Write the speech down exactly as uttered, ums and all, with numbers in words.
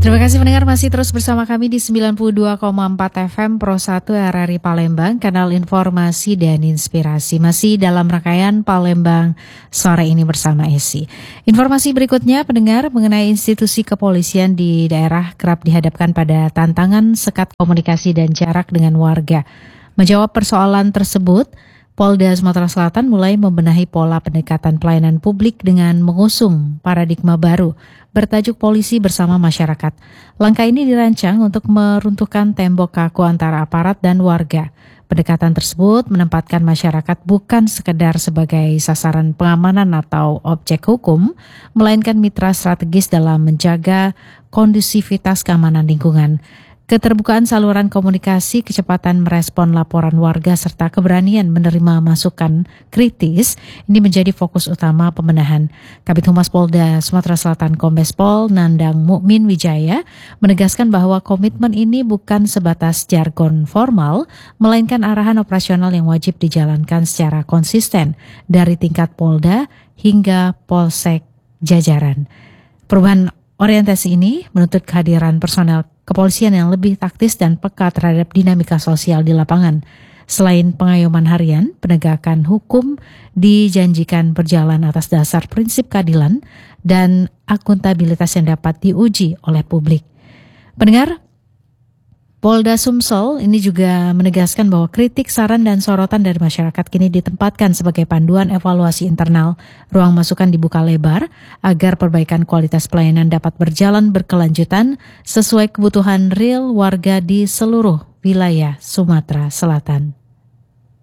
Terima kasih pendengar masih terus bersama kami di sembilan puluh dua koma empat F M Pro satu R R I Palembang, kanal informasi dan inspirasi. Masih dalam rangkaian Palembang sore ini bersama Esi. Informasi berikutnya pendengar mengenai institusi kepolisian di daerah kerap dihadapkan pada tantangan sekat komunikasi dan jarak dengan warga. Menjawab persoalan tersebut, Polda Sumatera Selatan mulai membenahi pola pendekatan pelayanan publik dengan mengusung paradigma baru bertajuk Polisi Bersama Masyarakat. Langkah ini dirancang untuk meruntuhkan tembok kaku antara aparat dan warga. Pendekatan tersebut menempatkan masyarakat bukan sekedar sebagai sasaran pengamanan atau objek hukum, melainkan mitra strategis dalam menjaga kondusivitas keamanan lingkungan. Keterbukaan saluran komunikasi, kecepatan merespon laporan warga, serta keberanian menerima masukan kritis ini menjadi fokus utama pembenahan. Kabid Humas Polda Sumatera Selatan Kombes Pol Nandang Mukmin Wijaya menegaskan bahwa komitmen ini bukan sebatas jargon formal, melainkan arahan operasional yang wajib dijalankan secara konsisten dari tingkat Polda hingga Polsek jajaran. Perubahan orientasi ini menuntut kehadiran personel kepolisian yang lebih taktis dan peka terhadap dinamika sosial di lapangan. Selain pengayoman harian, penegakan hukum dijanjikan berjalan atas dasar prinsip keadilan dan akuntabilitas yang dapat diuji oleh publik. Pendengar, Polda Sumsel ini juga menegaskan bahwa kritik, saran, dan sorotan dari masyarakat kini ditempatkan sebagai panduan evaluasi internal. Ruang masukan dibuka lebar agar perbaikan kualitas pelayanan dapat berjalan berkelanjutan sesuai kebutuhan real warga di seluruh wilayah Sumatera Selatan.